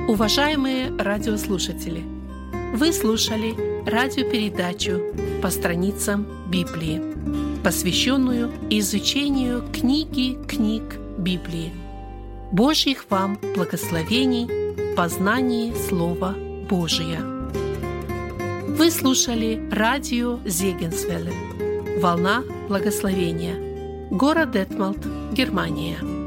Уважаемые радиослушатели, вы слушали радиопередачу «По страницам Библии», посвященную изучению книги книг Библии. Божьих вам благословений в познании Слова Божия. Вы слушали радио Зегенсвелле «Волна благословения», город Детмалт, Германия.